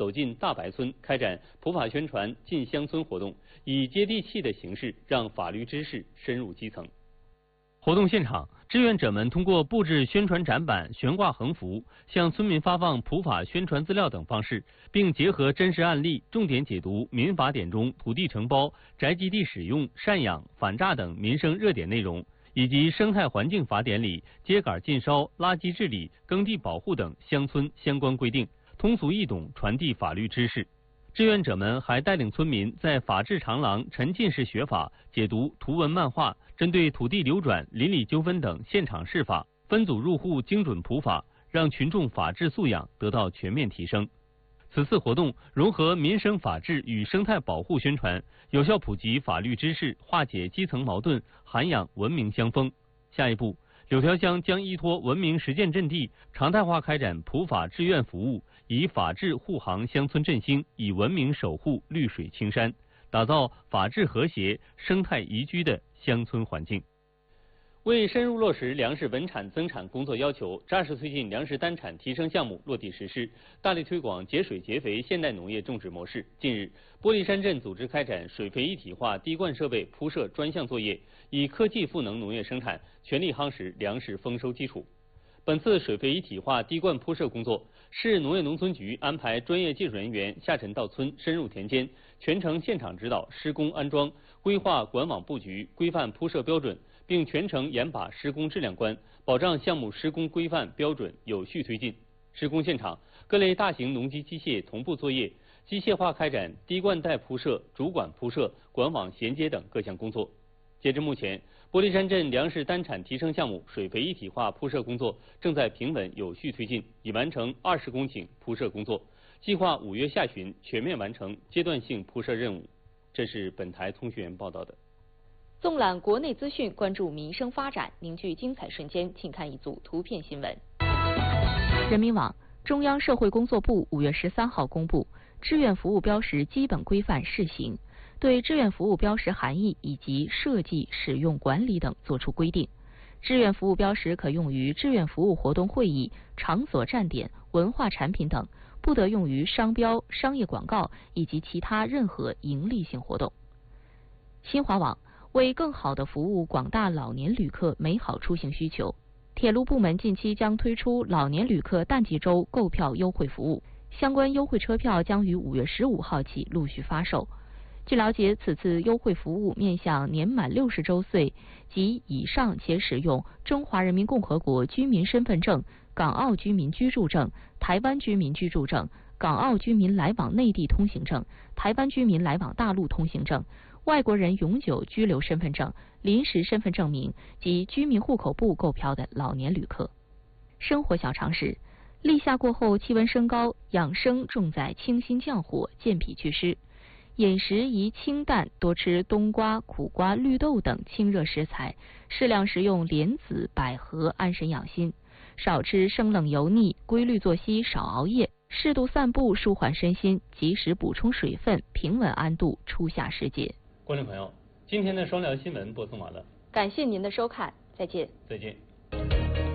走进大白村，开展普法宣传进乡村活动，以接地气的形式让法律知识深入基层。活动现场，志愿者们通过布置宣传展板、悬挂横幅、向村民发放普法宣传资料等方式，并结合真实案例，重点解读民法典中土地承包、宅基地使用、赡养、反诈等民生热点内容，以及生态环境法典里秸秆禁烧、垃圾治理、耕地保护等乡村相关规定，通俗易懂传递法律知识。志愿者们还带领村民在法治长廊沉浸式学法，解读图文漫画，针对土地流转、邻里纠纷等现场示法，分组入户精准普法，让群众法治素养得到全面提升。此次活动融合民生法治与生态保护宣传，有效普及法律知识，化解基层矛盾，涵养文明乡风。下一步，柳条乡将依托文明实践阵地，常态化开展普法志愿服务，以法治护航乡村振兴，以文明守护绿水青山，打造法治和谐、生态宜居的乡村环境。为深入落实粮食稳产增产工作要求，扎实推进粮食单产提升项目落地实施，大力推广节水节肥现代农业种植模式。近日，玻璃山镇组织开展水肥一体化滴灌设备铺设专项作业，以科技赋能农业生产，全力夯实粮食丰收基础。本次水肥一体化滴灌铺设工作，市农业农村局安排专业技术人员下沉到村，深入田间，全程现场指导施工安装，规划管网布局，规范铺设标准，并全程严把施工质量关，保障项目施工规范标准有序推进。施工现场，各类大型农机机械同步作业，机械化开展滴灌带铺设、主管铺设、管网衔接等各项工作。截至目前，玻璃山镇粮食单产提升项目水肥一体化铺设工作正在平稳有序推进，已完成20公顷铺设工作，计划5月下旬全面完成阶段性铺设任务。这是本台通讯员报道的。 纵览国内资讯，关注民生发展，凝聚精彩瞬间，请看一组图片新闻。人民网：中央社会工作部5月13号公布《志愿服务标识基本规范试行》，对志愿服务标识含义以及设计、使用、管理等作出规定。志愿服务标识可用于志愿服务活动会议、场所站点、文化产品等，不得用于商标、商业广告以及其他任何盈利性活动。新华网：为更好地服务广大老年旅客美好出行需求，铁路部门近期将推出老年旅客淡季周购票优惠服务，相关优惠车票将于5月15号起陆续发售。据了解，此次优惠服务面向年满60周岁及以上且使用中华人民共和国居民身份证、港澳居民居住证、台湾居民居住证、港澳居民来往内地通行证、台湾居民来往大陆通行证、外国人永久居留身份证、临时身份证明及居民户口簿购票的老年旅客。生活小常识：立夏过后气温升高，养生重在清心降火、健脾祛湿。饮食宜清淡，多吃冬瓜、苦瓜、绿豆等清热食材，适量食用莲子、百合，安神养心。少吃生冷油腻，规律作息，少熬夜，适度散步，舒缓身心，及时补充水分，平稳安度初夏时节。 观众朋友，今天的双聊新闻播送完了， 感谢您的收看，再见。 再见。